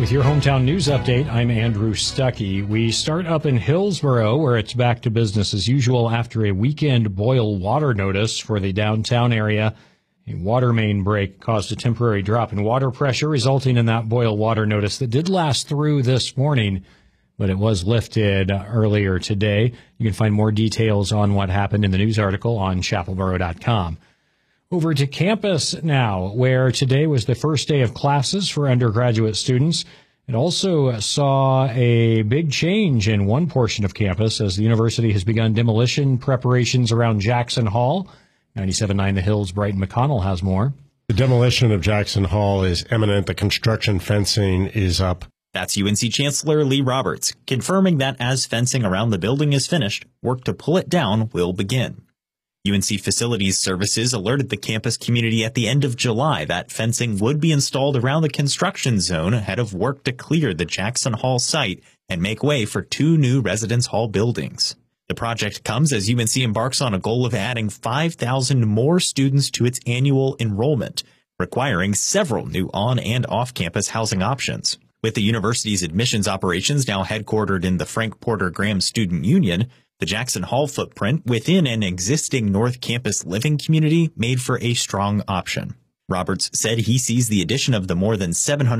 With your hometown news update, I'm Andrew Stuckey. We start up in Hillsboro, where it's back to business as usual after a weekend boil water notice for the downtown area. A water main break caused a temporary drop in water pressure, resulting in that boil water notice that did last through this morning, but it was lifted earlier today. You can find more details on what happened in the news article on chapelboro.com. Over to campus now, where today was the first day of classes for undergraduate students. It also saw a big change in one portion of campus as the university has begun demolition preparations around Jackson Hall. 97.9 The Hills, Brighton McConnell has more. The demolition of Jackson Hall is imminent. The construction fencing is up. That's UNC Chancellor Lee Roberts, confirming that as fencing around the building is finished, work to pull it down will begin. UNC Facilities Services alerted the campus community at the end of July that fencing would be installed around the construction zone ahead of work to clear the Jackson Hall site and make way for 2 new residence hall buildings. The project comes as UNC embarks on a goal of adding 5,000 more students to its annual enrollment, requiring several new on- and off-campus housing options. With the university's admissions operations now headquartered in the Frank Porter Graham Student Union, the Jackson Hall footprint within an existing North Campus living community made for a strong option. Roberts said he sees the addition of the more than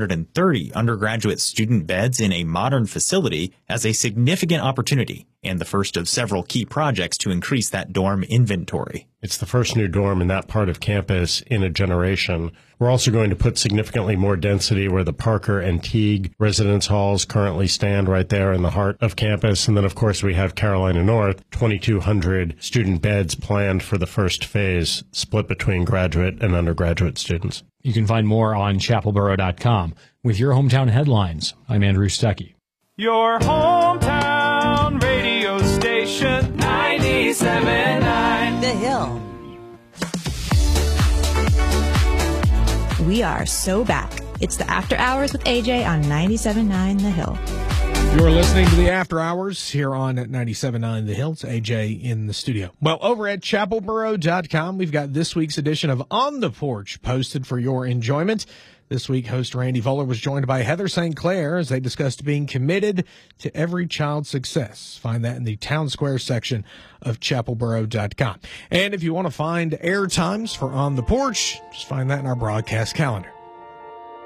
730 undergraduate student beds in a modern facility as a significant opportunity and the first of several key projects to increase that dorm inventory. It's the first new dorm in that part of campus in a generation. We're also going to put significantly more density where the Parker and Teague residence halls currently stand right there in the heart of campus. And then, of course, we have Carolina North, 2,200 student beds planned for the first phase, split between graduate and undergraduate students. You can find more on chapelboro.com. With your hometown headlines, I'm Andrew Stuckey. Your hometown radio station, 97.9 The Hill. We are so back. It's the After Hours with AJ on 97.9 The Hill. You're listening to the After Hours here on 97.9 The Hill. It's AJ in the studio. Well, over at chapelboro.com, we've got this week's edition of On the Porch posted for your enjoyment. This week, host Randy Voller was joined by Heather St. Clair as they discussed being committed to every child's success. Find that in the Town Square section of chapelboro.com. And if you want to find air times for On the Porch, just find that in our broadcast calendar.